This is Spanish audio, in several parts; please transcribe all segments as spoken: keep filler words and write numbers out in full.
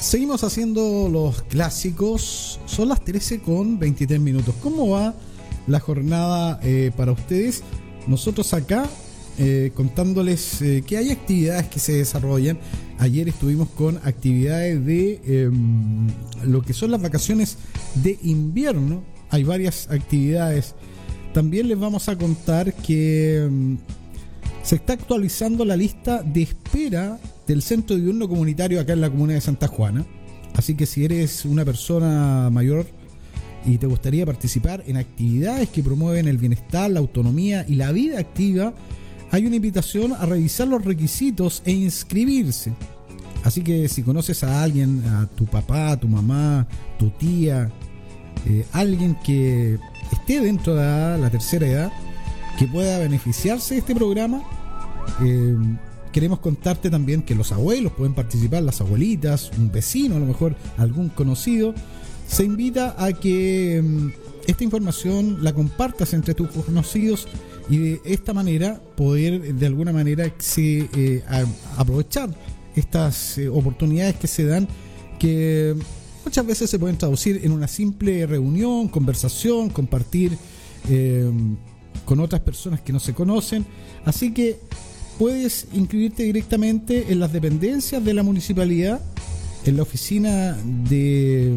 Seguimos haciendo los clásicos. Son las trece con veintitrés minutos. ¿Cómo va la jornada eh, para ustedes? Nosotros acá eh, contándoles eh, que hay actividades que se desarrollan. Ayer estuvimos con actividades de eh, lo que son las vacaciones de invierno. Hay varias actividades. También les vamos a contar que eh, se está actualizando la lista de espera del Centro Diurno Comunitario acá en la comuna de Santa Juana. Así que si eres una persona mayor y te gustaría participar en actividades que promueven el bienestar, la autonomía y la vida activa, hay una invitación a revisar los requisitos e inscribirse. Así que si conoces a alguien, a tu papá, a tu mamá, tu tía, eh, alguien que esté dentro de la, la tercera edad, que pueda beneficiarse de este programa, eh, queremos contarte también que los abuelos pueden participar, las abuelitas, un vecino, a lo mejor algún conocido. Se invita a que um, esta información la compartas entre tus conocidos y de esta manera poder de alguna manera se, eh, a, aprovechar estas eh, oportunidades que se dan, que muchas veces se pueden traducir en una simple reunión, conversación, compartir eh, con otras personas que no se conocen. Así que puedes inscribirte directamente en las dependencias de la municipalidad, en la oficina de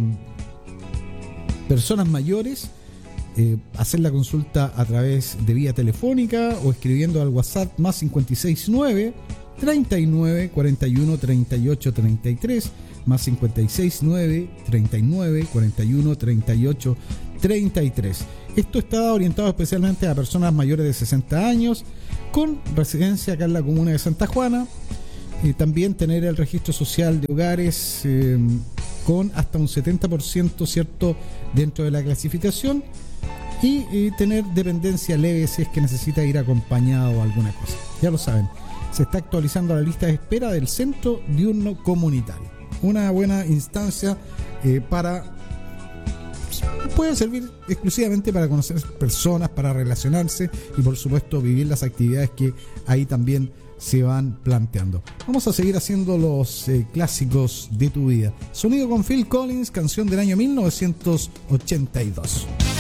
personas mayores, eh, hacer la consulta a través de vía telefónica o escribiendo al WhatsApp más cinco seis nueve, treinta y nueve, cuarenta y uno, treinta y ocho, treinta y tres, más cinco seis nueve, treinta y nueve, cuarenta y uno, treinta y ocho, treinta y tres. Esto está orientado especialmente a personas mayores de sesenta años con residencia acá en la comuna de Santa Juana. Y también tener el registro social de hogares eh, con hasta un setenta por ciento, ¿cierto?, dentro de la clasificación, y, y tener dependencia leve si es que necesita ir acompañado o alguna cosa. Ya lo saben, se está actualizando la lista de espera del Centro Diurno Comunitario. Una buena instancia eh, para... puede servir exclusivamente para conocer personas, para relacionarse y por supuesto vivir las actividades que ahí también se van planteando. Vamos a seguir haciendo los eh, clásicos de tu vida. Sonido con Phil Collins, canción del año mil novecientos ochenta y dos.